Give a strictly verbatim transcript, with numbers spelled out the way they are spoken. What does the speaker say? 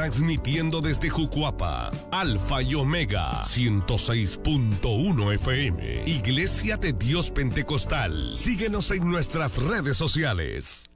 transmitiendo desde Jucuapa, Alfa y Omega, ciento seis punto uno F M, Iglesia de Dios Pentecostal. Síguenos en nuestras redes sociales.